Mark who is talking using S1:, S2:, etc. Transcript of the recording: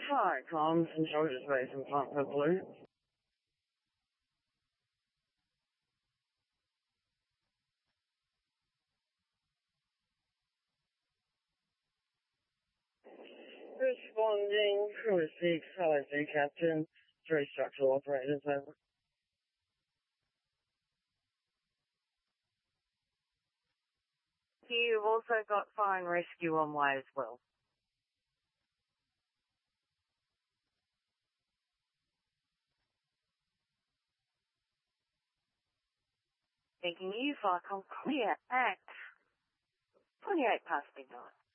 S1: Hi, comms. Intelligence Base in Plant Blue. Responding. Crew 6, hello, sea captain. 3 structural operators, over.
S2: You've also got fire and rescue on way as well. Thinking you, fire com clear at 28 past midnight.